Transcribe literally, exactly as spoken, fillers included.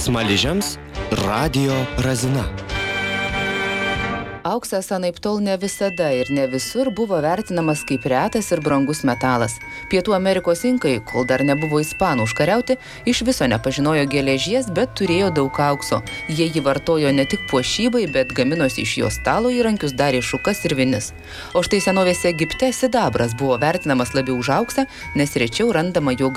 Smaližiams radijo razina. Auksas anaiptol ne visada ir ne visur buvo vertinamas kaip retas ir brangus metalas. Pietų Amerikos inkai, kol dar nebuvo ispanų užkariauti, iš viso nepažinojo geležies, bet turėjo daug aukso. Jie jį vartojo ne tik puošybai, bet gaminosi iš jo stalo įrankius, darė šukas ir vinis. O štai senovės Egipte sidabras buvo vertinamas labiau už auksą, nes rečiau randama jo